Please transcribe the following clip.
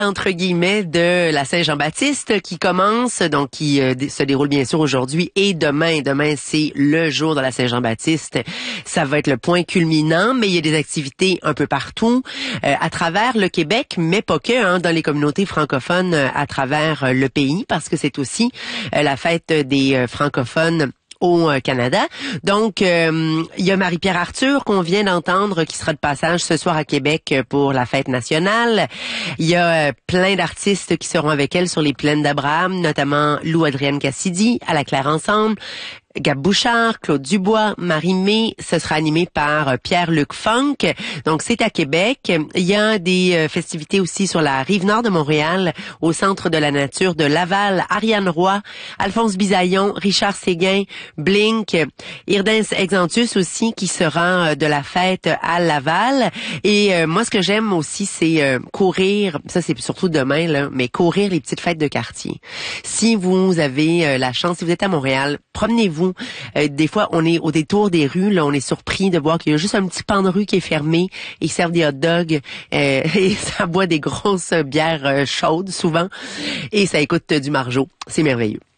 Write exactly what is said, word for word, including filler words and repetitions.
entre guillemets de la Saint-Jean-Baptiste qui commence, donc qui euh, se déroule bien sûr aujourd'hui et demain. Demain, c'est le jour de la Saint-Jean-Baptiste. Ça va être le point culminant, mais il y a des activités un peu partout euh, à travers le Québec, mais pas que, hein, dans les communautés francophones euh, à travers euh, le pays, parce que c'est aussi euh, la fête des euh, francophones au Canada. Donc, euh, il y a Marie-Pierre Arthur qu'on vient d'entendre qui sera de passage ce soir à Québec pour la fête nationale. Il y a euh, plein d'artistes qui seront avec elle sur les plaines d'Abraham, notamment Lou-Adrienne Cassidy, à la Claire Ensemble, Gab Bouchard, Claude Dubois, Marie-Mé. Ce sera animé par Pierre-Luc Funk. Donc, c'est à Québec. Il y a des euh, festivités aussi sur la rive nord de Montréal, au Centre de la nature de Laval. Ariane Roy, Alphonse Bisaillon, Richard Séguin, Blink, Irdens Exantus aussi, qui sera de la fête à Laval. Et euh, moi, ce que j'aime aussi, c'est euh, courir. Ça, c'est surtout demain, là, mais courir les petites fêtes de quartier. Si vous avez euh, la chance, si vous êtes à Montréal, promenez-vous. Euh, des fois, on est au détour des rues, là, on est surpris de voir qu'il y a juste un petit pan de rue qui est fermé. Ils servent des hot dogs euh, et ça boit des grosses bières euh, chaudes souvent et ça écoute du Marjo. C'est merveilleux.